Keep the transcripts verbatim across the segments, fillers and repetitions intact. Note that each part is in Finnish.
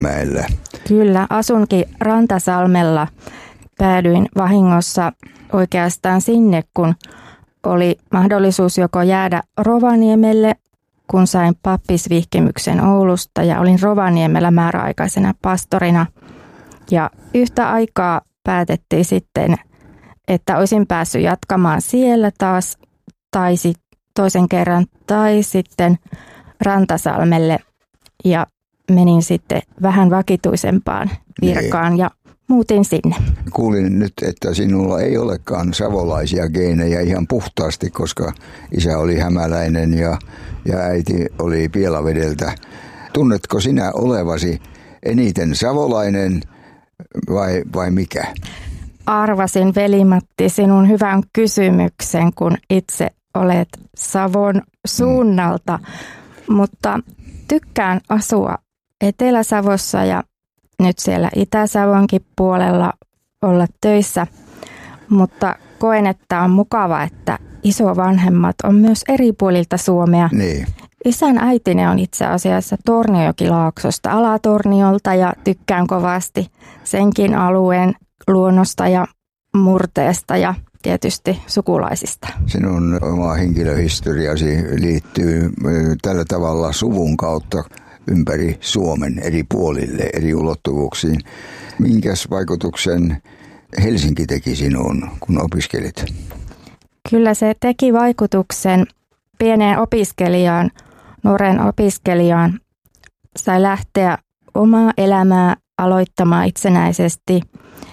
mäellä. Kyllä, asunkin Rantasalmella. Päädyin vahingossa oikeastaan sinne, kun oli mahdollisuus joko jäädä Rovaniemelle, kun sain pappisvihkimyksen Oulusta ja olin Rovaniemellä määräaikaisena pastorina. Ja yhtä aikaa päätettiin sitten, että olisin päässyt jatkamaan siellä taas tai sitten toisen kerran tai sitten Rantasalmelle ja menin sitten vähän vakituisempaan virkaan ja muutin sinne. Kuulin nyt, että sinulla ei olekaan savolaisia geenejä ihan puhtaasti, koska isä oli hämäläinen ja, ja äiti oli Pielavedeltä. Tunnetko sinä olevasi eniten savolainen vai, vai mikä? Arvasin, Veli-Matti, sinun hyvän kysymyksen, kun itse olet Savon suunnalta, mm. mutta tykkään asua Etelä-Savossa ja nyt siellä Itä-Savonkin puolella olla töissä, mutta koen, että on mukava, että isovanhemmat on myös eri puolilta Suomea. Niin. Isän äitini on itse asiassa Torniojokilaaksosta, Alatorniolta ja tykkään kovasti senkin alueen luonnosta ja murteesta ja tietysti sukulaisista. Sinun oma henkilöhistoriasi liittyy tällä tavalla suvun kautta ympäri Suomen eri puolille, eri ulottuvuuksiin. Minkäs vaikutuksen Helsinki teki sinuun, kun opiskelit? Kyllä se teki vaikutuksen pieneen opiskelijaan, nuoren opiskelijaan. Sai lähteä omaa elämää aloittamaan itsenäisesti.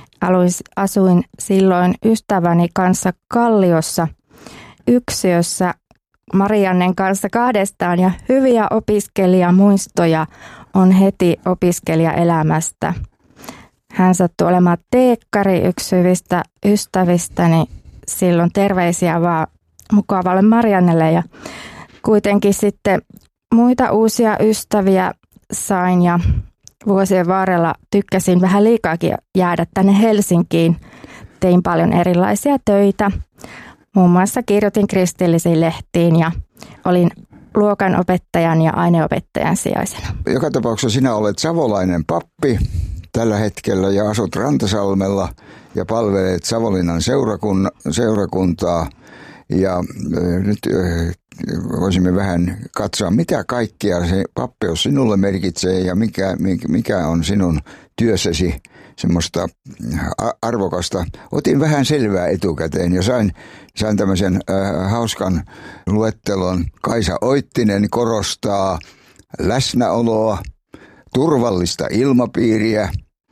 Asuin silloin ystäväni kanssa Kalliossa yksiössä Mariannen kanssa kahdestaan ja hyviä opiskelijamuistoja on heti opiskelijaelämästä. Hän sattui olemaan teekkari, yksi hyvistä ystävistäni. Silloin terveisiä vaan mukavalle Mariannelle ja kuitenkin sitten muita uusia ystäviä sain ja vuosien varrella tykkäsin vähän liikaakin jäädä tänne Helsinkiin. Tein paljon erilaisia töitä. Muun muassa kirjoitin kristillisiin lehtiin ja olin luokanopettajan ja aineopettajan sijaisena. Joka tapauksessa sinä olet savolainen pappi tällä hetkellä ja asut Rantasalmella ja palvelet Savonlinnan seurakun, seurakuntaa. Ja äh, nyt äh, voisimme vähän katsoa, mitä kaikkea se pappeus sinulle merkitsee ja mikä, mikä on sinun työssäsi semmoista arvokasta. Otin vähän selvää etukäteen ja sain, sain tämmöisen äh, hauskan luettelon. Kaisa Oittinen korostaa läsnäoloa, turvallista ilmapiiriä,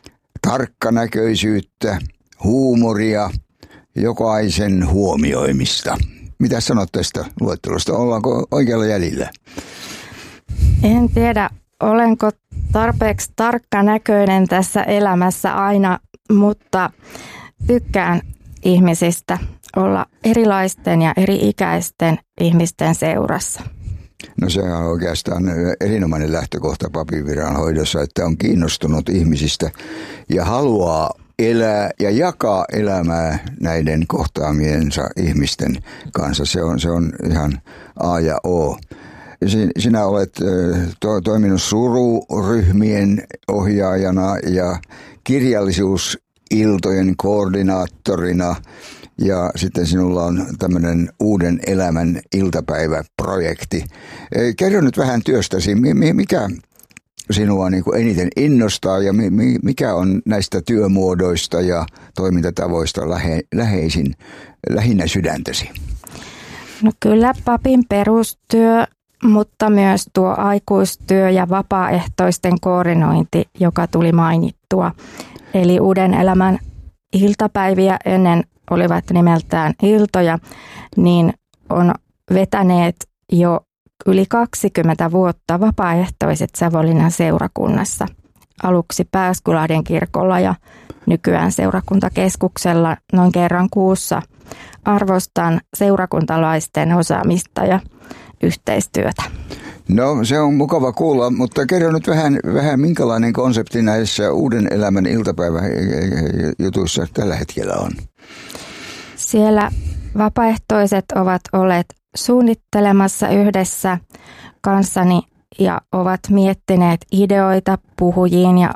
tarkkanäköisyyttä, huumoria, jokaisen huomioimista. Mitä sanot tästä luettelosta? Ollaanko oikealla jäljellä? En tiedä, olenko tarpeeksi tarkkanäköinen tässä elämässä aina, mutta tykkään ihmisistä olla erilaisten ja eri-ikäisten ihmisten seurassa. No se on oikeastaan erinomainen lähtökohta papin viranhoidossa, että on kiinnostunut ihmisistä ja haluaa elää ja jakaa elämää näiden kohtaamiensa ihmisten kanssa. Se on, se on ihan A ja O. Sinä olet to, toiminut sururyhmien ohjaajana ja kirjallisuusiltojen koordinaattorina ja sitten sinulla on tämmöinen uuden elämän iltapäiväprojekti. Kerro nyt vähän työstäsi, mikä sinua niin kuin eniten innostaa ja mikä on näistä työmuodoista ja toimintatavoista lähe, läheisin, lähinnä sydäntäsi? No kyllä papin perustyö, mutta myös tuo aikuistyö ja vapaaehtoisten koordinointi, joka tuli mainittua. Eli uuden elämän iltapäiviä ennen olivat nimeltään iltoja, niin on vetäneet jo yli kaksikymmentä vuotta vapaaehtoiset Savonlinnan seurakunnassa. Aluksi Pääskylahden kirkolla ja nykyään seurakuntakeskuksella noin kerran kuussa. Arvostan seurakuntalaisten osaamista ja yhteistyötä. No se on mukava kuulla, mutta kerro nyt vähän, vähän minkälainen konsepti näissä uuden elämän iltapäiväjutuissa tällä hetkellä on? Siellä vapaaehtoiset ovat olleet suunnittelemassa yhdessä kanssani ja ovat miettineet ideoita puhujiin ja